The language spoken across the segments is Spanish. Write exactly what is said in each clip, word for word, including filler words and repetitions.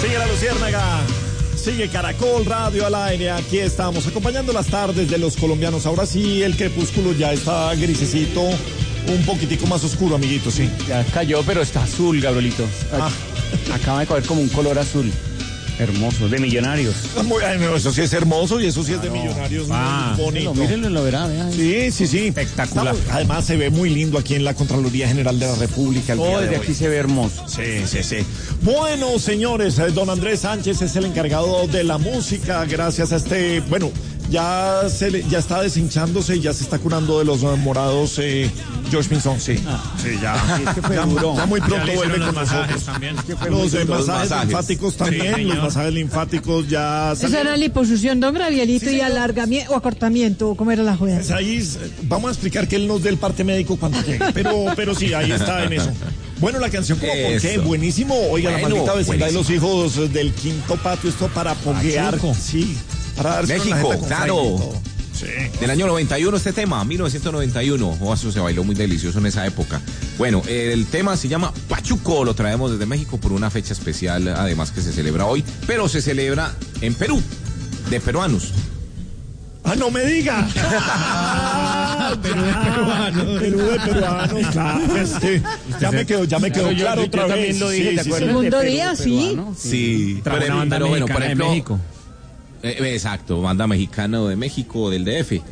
Sigue la Luciérnaga, sigue Caracol Radio al aire. Aquí estamos acompañando las tardes de los colombianos. Ahora sí, el crepúsculo ya está grisecito, un poquitico más oscuro, amiguito, sí. Ya cayó, pero está azul, Gabrielito. Ah. Acaba de caer como un color azul. Hermoso, de Millonarios. Muy, ay, no, eso sí es hermoso y eso sí es de Millonarios, ah, muy bonito. Lo, mírenlo, lo verá, vea. Sí, sí, sí. Espectacular. Estamos, además se ve muy lindo aquí en la Contraloría General de la República. El Todo día de desde hoy. aquí se ve hermoso. Sí, sí, sí. Bueno, señores, don Andrés Sánchez es el encargado de la música. Gracias a este, bueno, ya se le, ya está deshinchándose y ya se está curando de los morados. Eh, George Pinzón, sí. Ah, sí, ya. Sí, es que fue ya, duro. Ya muy pronto ya vuelve con nosotros. También. Es que fue los eh, masajes, masajes linfáticos también, sí, los masajes linfáticos ya. Esa era liposucción, don Gabrielito, sí, y alargamiento o acortamiento, ¿cómo era la juega? Pues ahí vamos a explicar que él nos dé el parte médico cuando llegue, pero, pero sí, ahí está en eso. Bueno, la canción como ¿por qué? Buenísimo. Oiga, bueno, la maldita vecindad de los hijos del quinto patio, esto para poguear. Sí, para darse México, claro. Sí. Del año noventa y uno este tema, mil novecientos noventa y uno. Oh, eso se bailó muy delicioso en esa época. Bueno, el tema se llama Pachuco, lo traemos desde México por una fecha especial, además que se celebra hoy, pero se celebra en Perú, de peruanos. ¡Ah, no me diga! Ah, Perú de peruanos. Perú de peruanos, claro. Este, ya me quedó, ya me quedó yo, claro yo, otra yo vez. También lo dije, sí, ¿te sí, acuerdas? Segundo de día, sí. Sí, pero, pero, pero bueno, por ejemplo, de México. Eh, exacto, banda mexicano de México, del D F.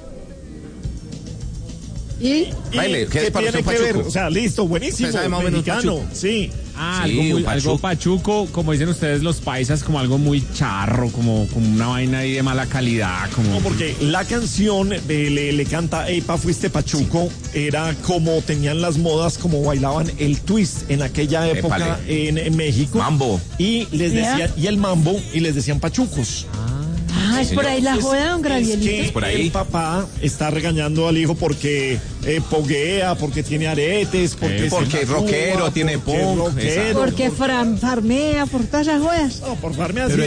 ¿Y? Baile, ¿qué, ¿qué tiene que ver? O sea, listo, buenísimo. Sabe más o menos mexicano, sí. Ah, sí, algo, muy, pachuco. algo pachuco, como dicen ustedes los paisas, como algo muy charro, como, como una vaina ahí de mala calidad. Como... No, porque la canción eh, le, le canta Epa, fuiste pachuco, sí. Era como tenían las modas, como bailaban el twist en aquella época en, en México. Mambo. Y les decían, ¿yeah? Y el mambo, y les decían pachucos. Ah. Ah, es por ahí la joda, don Gabrielito. Es que por ahí. El papá está regañando al hijo porque eh, poguea, porque tiene aretes, porque, eh, porque es rockero, tiene punk. Porque fran, farmea, por todas esas jodas. No, por farmea.